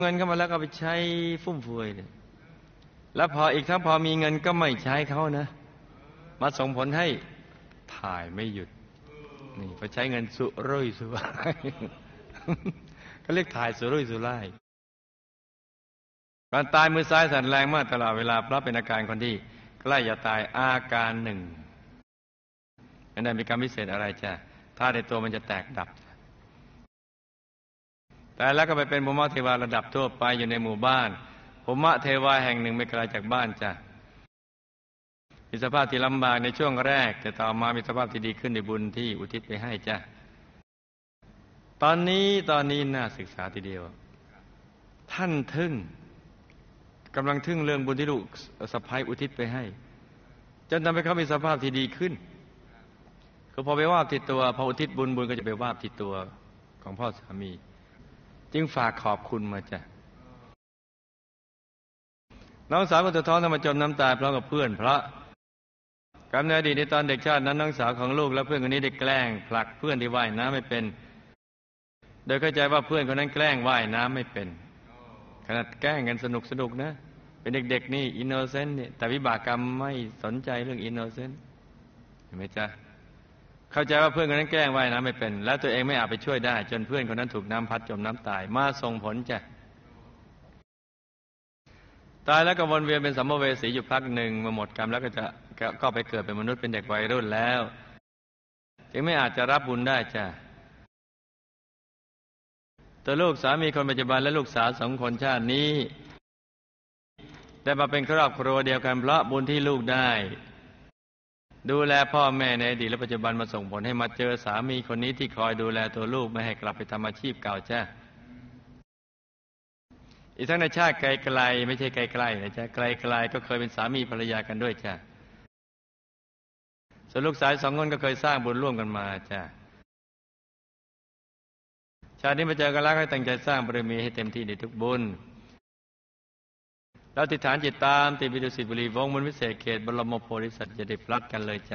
เงินเข้ามาแล้วก็ไปใช้ฟุ่มเฟือยเลยแล้วพอมีเงินก็ไม่ใช้เขานะมาส่งผลให้ถ่ายไม่หยุดนี่พอใช้เงินสุรุ่ยสุร่ายก็เรียกถ่ายสุรุ่ยสุร่ายการตายมือซ้ายสั่นแรงมากตลอดเวลาเพราะเป็นอาการคนที่ใกล้จะตายอาการหนึ่งไม่ได้มีกรรมพิเศษอะไรจ้ะถ้าในตัวมันจะแตกดับแต่แล้วก็ไปเป็นภูมิเทวาระดับทั่วไปอยู่ในหมู่บ้านภูมิเทวาแห่งหนึ่งไม่ไกลจากบ้านจ้ะมีสภาพที่ลำบากในช่วงแรกแต่ต่อมามีสภาพที่ดีขึ้นในบุญที่อุทิศไปให้จ้ะตอนนี้น่าศึกษาทีเดียวท่านกำลังทึ่งเรื่องบุญที่ลูกสะใภ้อุทิศไปให้จนทำให้เขามีสภาพที่ดีขึ้นคือพอไปวาดที่ตัวพออุทิศบุญก็จะไปวาดที่ตัวของพ่อสามีจึงฝากขอบคุณมาจ้ะน้องสาวคนสุดท้องทำมาจมน้ำตายพร้อมกับเพื่อนเพราะกรรมในอดีตในตอนเด็กชาตินั้นน้องสาวของลูกและเพื่อนคนนี้ได้แกล้งผลักเพื่อนที่ว่ายน้ำไม่เป็นโดยเข้าใจว่าเพื่อนคนนั้นแกล้งว่ายน้ำไม่เป็นขนาดแกล้งกันสนุกนะเป็นเด็กๆนี่อินโนเซนต์นี่แต่วิบากกรรมไม่สนใจเรื่องอินโนเซนต์เห็นไหมจ๊ะเข้าใจว่าเพื่อนคนนั้นแกล้งว่ายน้ำไม่เป็นแล้วตัวเองไม่อาจไปช่วยได้จนเพื่อนคนนั้นถูกน้ำพัดจมน้ำตายมาส่งผลจ้ะตายแล้วก็วนเวียนเป็นสัมภเวสีอยู่พักหนึ่งมาหมดกรรมแล้วก็ไปเกิดเป็นมนุษย์เป็นเด็กวัยรุ่นแล้วจึงไม่อาจจะรับบุญได้จ้ะตัวลูกสามีคนปัจจุบันและลูกสาว2 คนชาตินี้ได้มาเป็นครอบครัวเดียวกันเพราะบุญที่ลูกได้ดูแลพ่อแม่ในอดีตและปัจจุบันมาส่งผลให้มาเจอสามีคนนี้ที่คอยดูแลตัวลูกไม่ให้กลับไปทำอาชีพเก่าจ้ะอีกทั้งในชาติไกลๆไม่ใช่ไกลๆนะจ๊ะไกลๆก็เคยเป็นสามีภรรยากันด้วยจ้ะส่วนลูกสาว2 คนก็เคยสร้างบุญร่วมกันมาจ้ะชาตินี้มาเจอกันแล้วให้ตั้งใจสร้างบารมีให้เต็มที่ในทุกบุญเราติดฐานจิตตามติดวิดุสิตบุรีวงศ์มนต์วิเศษเขตบรมโพธิสัตว์จะได้พลัดกันเลยจ้ะ